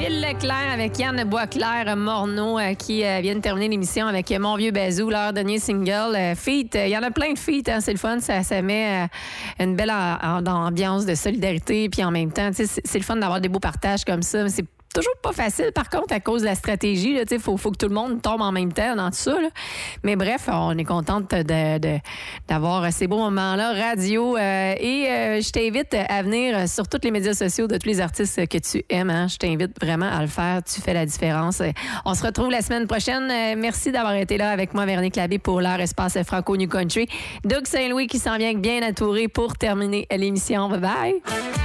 Gilles Leclerc avec Yann Boisclair Morneau qui vient de terminer l'émission avec Mon Vieux Bazou, leur dernier single. Feat, il y en a plein de feats, hein, c'est le fun, ça met une belle ambiance de solidarité, puis en même temps, c'est le fun d'avoir des beaux partages comme ça. C'est toujours pas facile, par contre, à cause de la stratégie. Il faut que tout le monde tombe en même temps dans tout ça. Là. Mais bref, on est contente d'avoir ces beaux moments-là, radio. Et je t'invite à venir sur tous les médias sociaux de tous les artistes que tu aimes. Hein. Je t'invite vraiment à le faire. Tu fais la différence. On se retrouve la semaine prochaine. Merci d'avoir été là avec moi, Véronique Labbé, pour l'heure Espace Franco New Country. Doug Saint-Louis qui s'en vient bien entouré pour terminer l'émission. Bye bye!